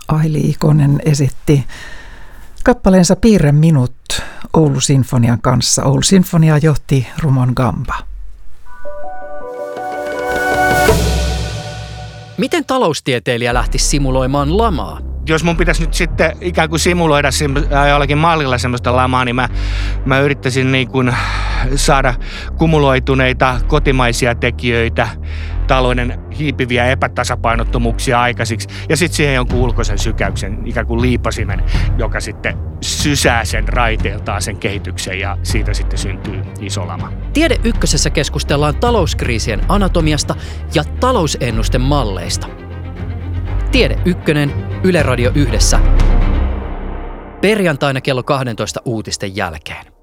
Aili Ikonen esitti kappaleensa Piirrä minut Oulu Sinfonian kanssa. Oulu Sinfoniaa johti Rumon Gamba. Miten taloustieteilijä lähti simuloimaan lamaa? Jos mun pitäisi nyt sitten ikään kuin simuloida jollakin mallilla semmoista lamaa, niin mä yrittäisin niin kuin saada kumuloituneita kotimaisia tekijöitä, talouden hiipiviä epätasapainottomuuksia aikaisiksi ja sitten siihen jonkun ulkoisen sykäyksen, ikään kuin liipasimen, joka sitten sysää sen raiteeltaan sen kehityksen ja siitä sitten syntyy iso lama. Tiede Ykkösessä keskustellaan talouskriisien anatomiasta ja talousennusten malleista. Tiede Ykkönen, Yle Radio 1. Perjantaina kello 12 uutisten jälkeen.